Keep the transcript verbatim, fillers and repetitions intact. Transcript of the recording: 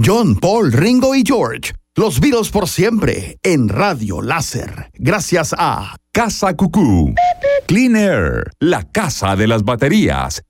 John, Paul, Ringo y George. Los Beatles por siempre en Radio Láser. Gracias a Casa Cucú. Clean Air, la casa de las baterías.